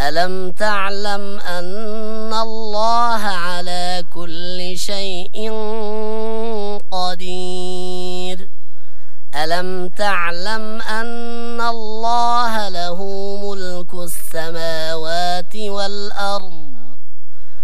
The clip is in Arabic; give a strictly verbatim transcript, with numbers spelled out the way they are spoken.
ألم تعلم أن الله على كل شيء قدير ألم تعلم أن الله له